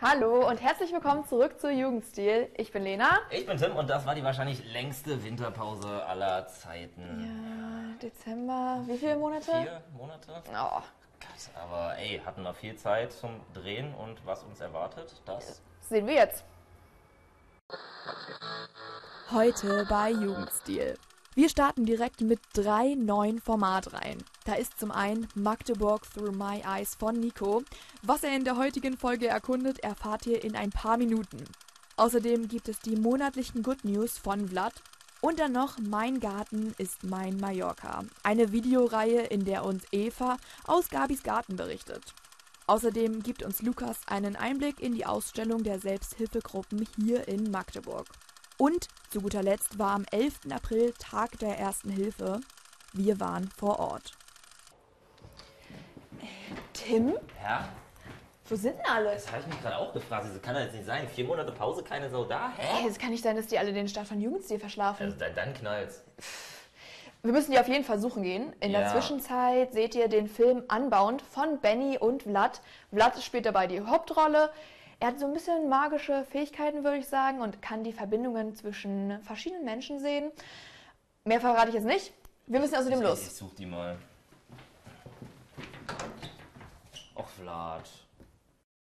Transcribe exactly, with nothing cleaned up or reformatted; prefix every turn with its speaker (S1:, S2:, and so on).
S1: Hallo und herzlich willkommen zurück zu Jugendstil. Ich bin Lena.
S2: Ich bin Tim und das war die wahrscheinlich längste Winterpause aller Zeiten.
S1: Ja, Dezember, wie viele Monate?
S2: Vier Monate?
S1: Oh.
S2: Gott, aber ey, hatten wir viel Zeit zum Drehen und was uns erwartet, das
S1: sehen wir jetzt.
S3: Heute bei Jugendstil. Wir starten direkt mit drei neuen Formatreihen. Da ist zum einen Magdeburg Through My Eyes von Nico. Was er in der heutigen Folge erkundet, erfahrt ihr in ein paar Minuten. Außerdem gibt es die monatlichen Good News von Vlad. Und dann noch Mein Garten ist mein Mallorca. Eine Videoreihe, in der uns Eva aus Gabis Garten berichtet. Außerdem gibt uns Lukas einen Einblick in die Ausstellung der Selbsthilfegruppen hier in Magdeburg. Und zu guter Letzt war am elften April Tag der Ersten Hilfe. Wir waren vor Ort.
S1: Tim?
S2: Ja?
S1: Wo sind denn alle?
S2: Das habe ich mich gerade auch gefragt. Das kann doch jetzt nicht sein. Vier Monate Pause, keine Sau da?
S1: Hey,
S2: Hä?
S1: es kann nicht sein, dass die alle den Start von Jugendstil verschlafen.
S2: Also dann, dann knallt's.
S1: Wir müssen die auf jeden Fall suchen gehen. In der
S2: Ja.
S1: Zwischenzeit seht ihr den Film Unbound von Benny und Vlad. Vlad spielt dabei die Hauptrolle. Er hat so ein bisschen magische Fähigkeiten, würde ich sagen, und kann die Verbindungen zwischen verschiedenen Menschen sehen. Mehr verrate ich jetzt nicht. Wir müssen außerdem
S2: Ich,
S1: los.
S2: ich such die mal. Och, Vlad.